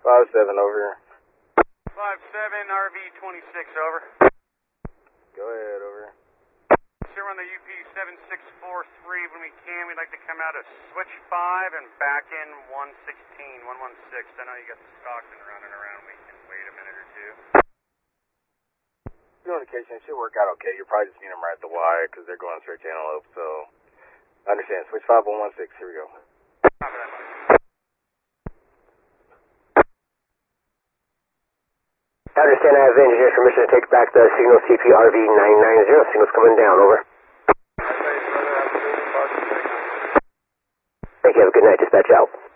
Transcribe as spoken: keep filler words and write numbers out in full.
five seven, over. five seven, R V twenty-six, over. Go ahead, over. Sir, on the U P seven six four three, when we can, we'd like to come out of switch five and back in one sixteen, one one six. I know you got the Stockton running around. We can wait a minute or two. Good indication. It should work out okay. You're probably just seeing them right at the Y because they're going straight to Antelope, so I understand. Switch five one one six. Here we go. Copy that, buddy. I understand I have the engineer's permission to take back the signal C P R V nine nine zero. Signal's coming down, over. Thank you, have a good night, dispatch out.